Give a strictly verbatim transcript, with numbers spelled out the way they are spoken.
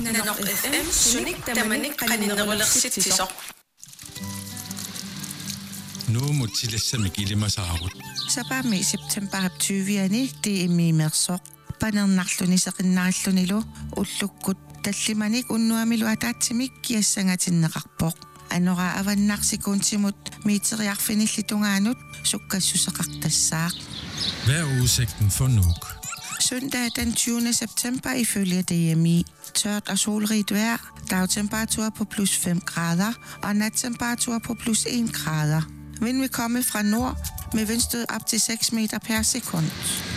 Nanok F M sunik tamanik qaninnerulersitissoq. Nu mutilassamik ilimasaagut. Sapami september tyviani tiimmiimersoq panernerluni seqinnarallunilu ullukkut tallimanik unnuamilu ataatsimik kiassangatinneqarpoq anora avannarsikuntimut miiteriarfinillitungaanut sukkassuseqartassaaq. Hvad er udsigten for Nuuk? Søndag den tyvende september ifølge D M I. Tørt og solrigt vejr, dagtemperatur på plus fem grader og nattemperatur på plus en grader. Vind vil komme fra nord med vindstød op til seks meter per sekund.